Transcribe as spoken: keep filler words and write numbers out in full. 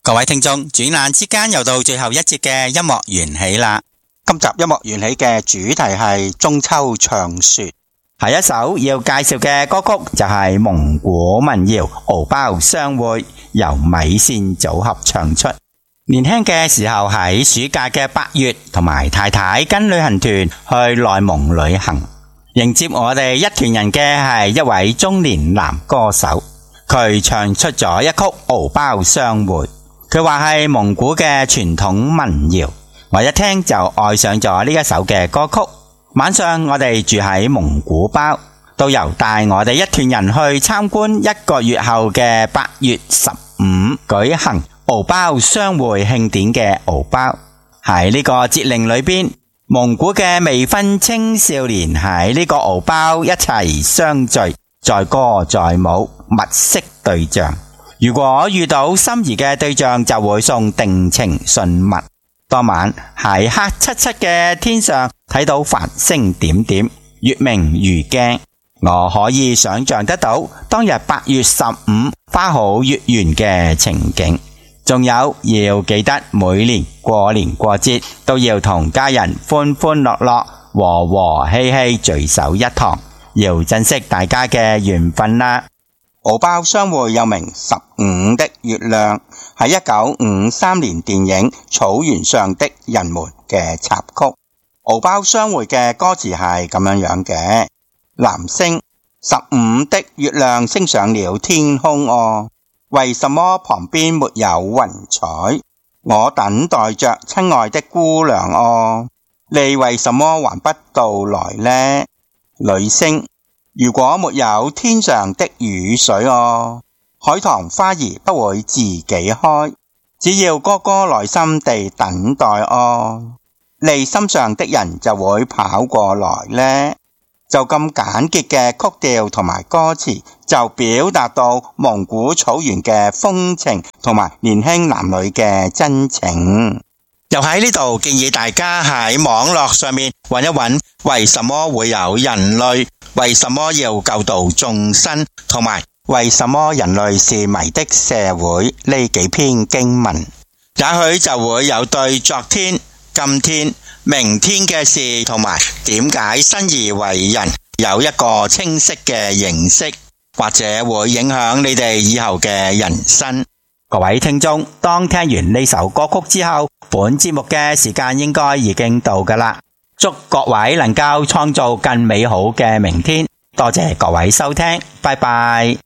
各位聽眾，轉眼之間又到最後一節嘅音樂緣起啦。今集音樂緣起嘅主題係中秋長說。下一首要介紹嘅歌曲就係蒙古民謠《敖包相會》，由米線組合唱出。年輕嘅時候喺暑假嘅八月，同埋太太跟旅行團去內蒙旅行，迎接我哋一團人嘅係一位中年男歌手，佢唱出咗一曲《敖包相會》。佢話係蒙古嘅傳統民謠，我一聽就愛上咗呢一首嘅歌曲。晚上我哋住喺蒙古包，導遊帶我哋一團人去參觀一個月後嘅八月十五舉行敖包相會慶典嘅敖包。喺呢個節令裏邊，蒙古嘅未婚青少年喺呢個敖包一齊相聚，載歌載舞，物色對象。如果遇到心儀嘅對象，就會送定情信物。當晚喺黑漆漆嘅天上睇到繁星點點，月明如鏡，我可以想象得到當日八月十五花好月圓嘅情景。仲有要記得每年過年過節都要同家人歡歡樂樂，和和氣氣聚首一堂，要珍惜大家嘅緣分啦。敖包相會又名十五的月亮，係一九五三年電影《草原上的人們》嘅插曲。敖包相會嘅歌詞係咁樣樣嘅：男聲，十五的月亮升上了天空哦，為什麼旁邊沒有雲彩？我等待着親愛的姑娘哦，你為什麼還不到來呢？女聲，如果沒有天上的雨水哦，海棠花兒不會自己開，只要哥哥耐心地等待哦，你心上的人就會跑過來呢。就咁簡潔嘅曲調同埋歌詞，就表達到蒙古草原嘅風情同埋年輕男女嘅真情。又喺呢度建議大家喺網絡上面揾一揾，為什麼會有人類，為什麼要救度眾生，同埋為什麼人類是迷的社會呢幾篇經文，也許就會有對昨天、今天、明天嘅事同埋點解生而為人有一個清晰嘅認識，或者會影響你哋以後嘅人生。各位聽眾，當聽完呢首歌曲之後，本節目嘅時間應該已經到㗎喇。祝各位能夠創造更美好嘅明天。多謝各位收聽，拜拜。